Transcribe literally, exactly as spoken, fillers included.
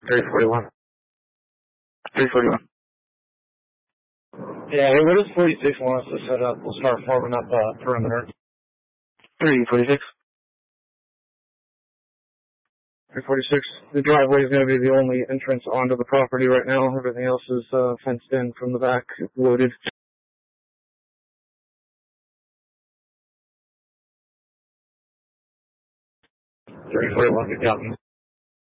three forty-one. three forty-one. Yeah, hey, what does forty-six want us to set up? We'll start forming up uh, perimeter. three forty-six. three forty-six. The driveway is going to be the only entrance onto the property right now. Everything else is uh, fenced in from the back, loaded. three forty-one, good copy.